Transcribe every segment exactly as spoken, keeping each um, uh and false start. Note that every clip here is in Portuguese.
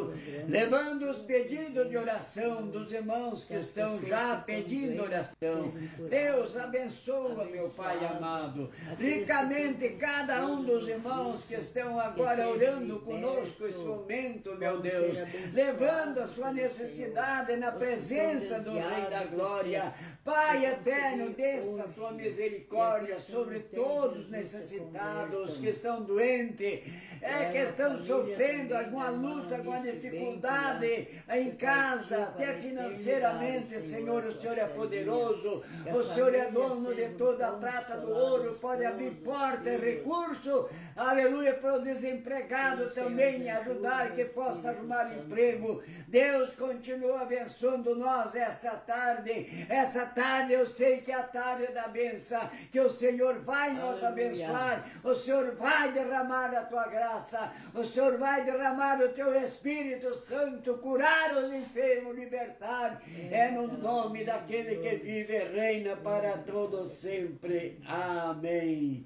levando os pedidos de oração dos irmãos que estão já pedindo oração. Deus abençoa, meu Pai amado, ricamente cada um dos irmãos que estão agora orando conosco esse momento, meu Deus, levando a sua necessidade na presença do Rei da Glória. Pai eterno, desça a tua misericórdia sobre todos os necessitados que estão doentes, é, que estão sofrendo alguma luta, alguma dificuldade em casa, até financeiramente. Senhor, o Senhor é poderoso, o Senhor é dono de toda a prata do ouro, pode abrir porta e recurso, aleluia, para o desempregado também ajudar, que possa arrumar emprego. Deus continua abençoando nós essa tarde, essa tarde eu sei que é a tarde da bênção, que o Senhor vai nos abençoar, o Senhor vai derramar a tua graça, o Senhor vai derramar o teu Espírito Santo, curar os enfermos, libertar, é no nome daquele que vive e reina para todos sempre. Amém.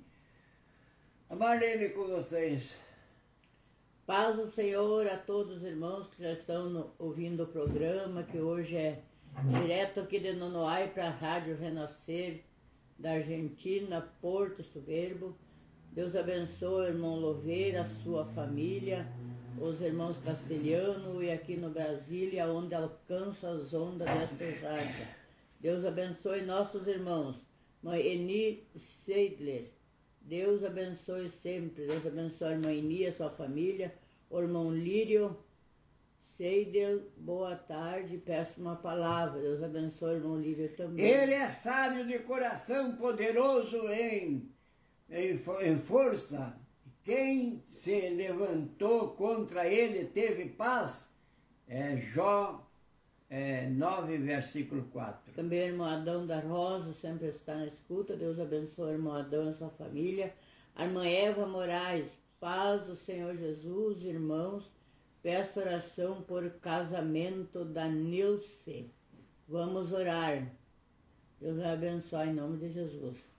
A Marlene com vocês. Paz do Senhor a todos os irmãos que já estão no, ouvindo o programa, que hoje é direto aqui de Nonoai para a Rádio Renascer, da Argentina, Porto Soberbo. Deus abençoe o irmão Louveira, a sua família, os irmãos Castelhano e aqui no Brasília, onde alcança as ondas desta rádio. Deus abençoe nossos irmãos. Mãe Eni Seidler, Deus abençoe sempre. Deus abençoe a irmã Eni e a sua família. O irmão Lírio Seidel, boa tarde, peço uma palavra. Deus abençoe o irmão Lírio também. Ele é sábio de coração, poderoso em, em, em força. Quem se levantou contra ele teve paz. É Jó é, nove, versículo quatro. Também o irmão Adão da Rosa sempre está na escuta. Deus abençoe o irmão Adão e a sua família. A irmã Eva Moraes, paz do Senhor Jesus, irmãos. Peço oração por casamento da Nilce. Vamos orar. Deus vai abençoar em nome de Jesus.